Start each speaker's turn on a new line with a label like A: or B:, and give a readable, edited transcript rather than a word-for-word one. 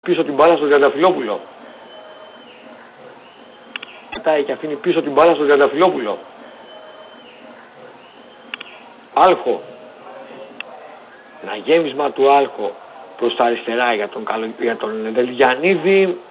A: πίσω την μπάλα στον Τριανταφυλόπουλο. Πατάει και αφήνει πίσω την μπάλα στον Τριανταφυλόπουλο. Άλχο. Ένα γέμισμα του Άλχο προς τα αριστερά για τον Δελγιαννίδη.